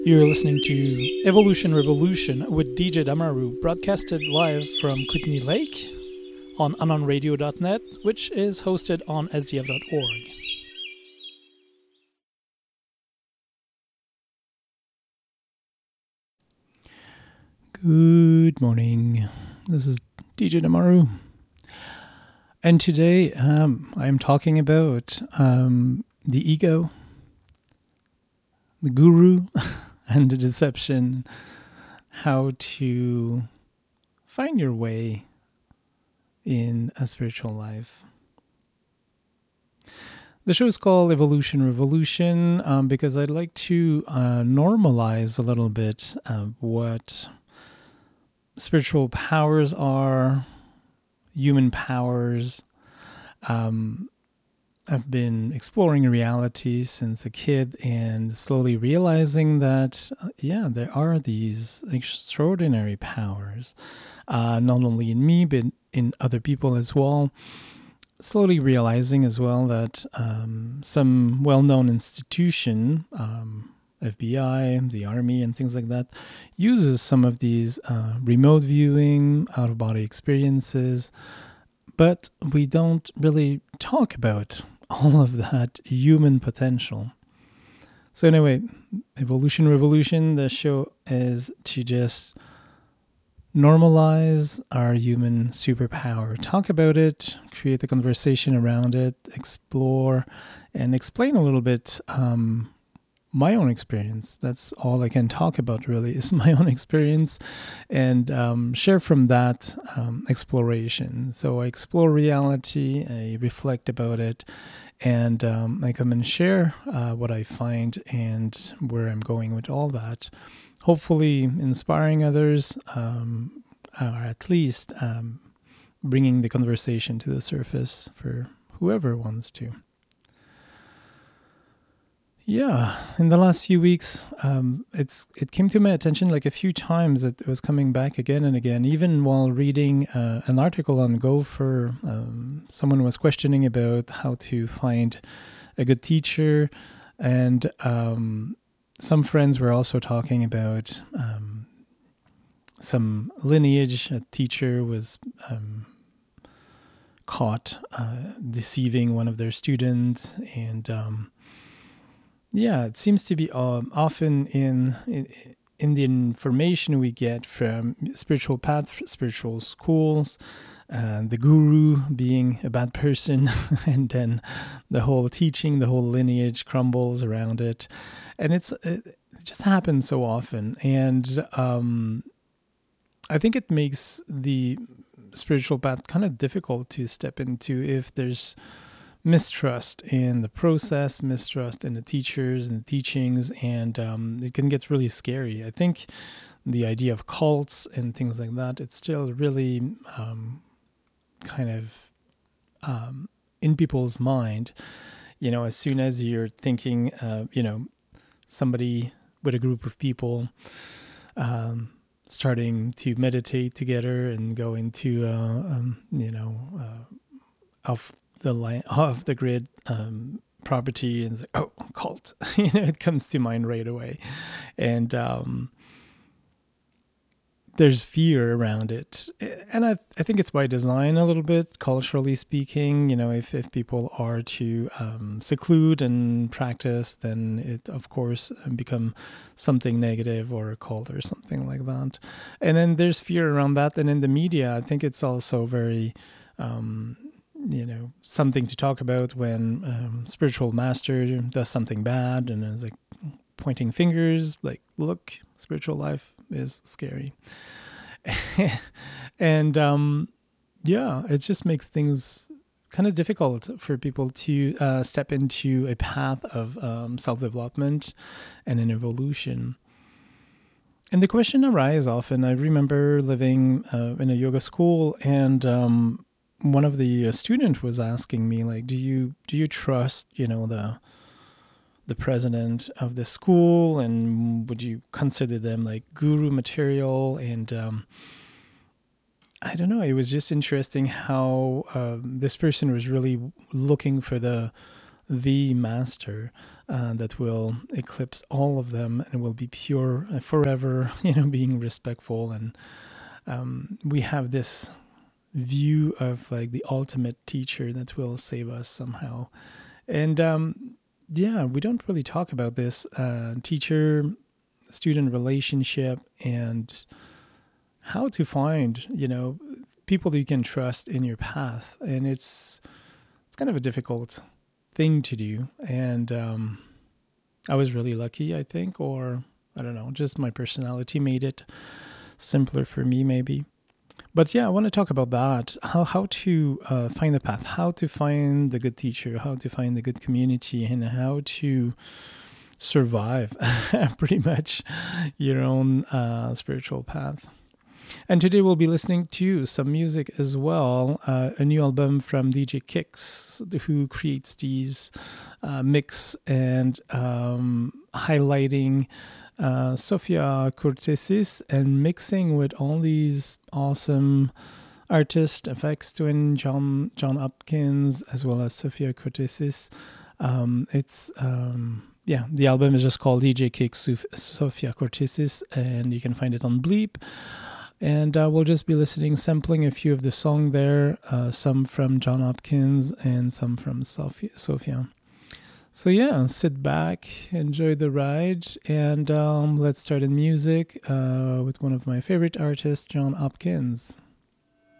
You're listening to Evolution Revolution with DJ Damaru, broadcasted live from Kootenay Lake on anonradio.net, which is hosted on sdf.org. Good morning. This is DJ Damaru. And today I'm talking about the ego, the guru, and the deception, how to find your way in a spiritual life. The show is called Evolution Revolution because I'd like to normalize a little bit what spiritual powers are, human powers. I've been exploring reality since a kid and slowly realizing that, there are these extraordinary powers, not only in me, but in other people as well. Slowly realizing as well that some well-known institution, FBI, the Army, and things like that, uses some of these remote viewing, out-of-body experiences, but we don't really talk about all of that human potential. So anyway, Evolution Revolution, the show is to just normalize our human superpower, talk about it, create a conversation around it, explore, and explain a little bit my own experience. That's all I can talk about really, is my own experience, and share from that exploration. So I explore reality, I reflect about it, and I come and share what I find and where I'm going with all that. Hopefully inspiring others, or at least bringing the conversation to the surface for whoever wants to. Yeah, in the last few weeks, it came to my attention like a few times. It was coming back again and again. Even while reading an article on Gopher, someone was questioning about how to find a good teacher, and some friends were also talking about some lineage. A teacher was caught deceiving one of their students, and it seems to be often in the information we get from spiritual path, spiritual schools, the guru being a bad person, and then the whole teaching, the whole lineage crumbles around it. And it just happens so often. And I think it makes the spiritual path kind of difficult to step into if there's mistrust in the process, mistrust in the teachers and the teachings, and it can get really scary. I think the idea of cults and things like that, it's still really kind of in people's mind. As soon as you're thinking, somebody with a group of people starting to meditate together and go into, off the grid property, and it's like, oh, cult. It comes to mind right away, and there's fear around it, and I think it's by design a little bit, culturally speaking. If people are to seclude and practice, then it of course become something negative or a cult or something like that. And then there's fear around that, and in the media, I think it's also very something to talk about when spiritual master does something bad, and is like pointing fingers, like, look, spiritual life is scary. And it just makes things kind of difficult for people to step into a path of self-development and an evolution. And the question arises often. I remember living in a yoga school, and one of the students was asking me, like, do you trust, the president of the school, and would you consider them like guru material? And I don't know, it was just interesting how this person was really looking for the the master that will eclipse all of them and will be pure forever, being respectful. And we have this view of like the ultimate teacher that will save us somehow. And we don't really talk about this teacher student relationship and how to find, people that you can trust in your path. And it's kind of a difficult thing to do. And I was really lucky, I think, or I don't know, just my personality made it simpler for me, maybe. But yeah, I want to talk about that, how to find the path, how to find the good teacher, how to find the good community, and how to survive pretty much your own spiritual path. And today we'll be listening to some music as well, a new album from DJ Kicks, who creates these mix and highlighting Sophia Cortesis and mixing with all these awesome artists, FX Twin, John Hopkins, as well as Sophia Cortesis. The album is just called DJ Kicks Sophia Cortesis, and you can find it on Bleep. And we'll just be sampling a few of the songs there, some from John Hopkins and some from Sophia. So yeah, sit back, enjoy the ride, and let's start in music with one of my favorite artists, John Hopkins.